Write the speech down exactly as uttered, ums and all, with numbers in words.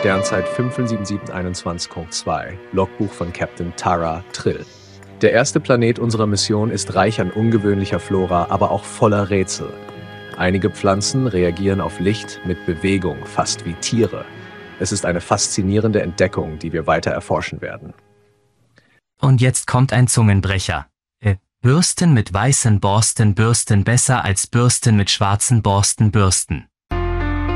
Sternzeit fünf sieben sieben eins eins Punkt zwei, Logbuch von Captain Tara Trill. Der erste Planet unserer Mission ist reich an ungewöhnlicher Flora, aber auch voller Rätsel. Einige Pflanzen reagieren auf Licht mit Bewegung, fast wie Tiere. Es ist eine faszinierende Entdeckung, die wir weiter erforschen werden. Und jetzt kommt ein Zungenbrecher. Äh, Bürsten mit weißen Borsten bürsten besser als Bürsten mit schwarzen Borsten bürsten.